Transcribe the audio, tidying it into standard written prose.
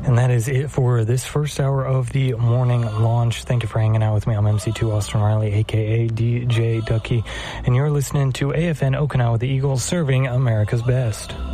And that is it for this first hour of the morning launch. Thank you for hanging out with me. I'm MC2 Austin Riley, a.k.a. DJ Ducky. And you're listening to AFN Okinawa, the Eagles, serving America's best.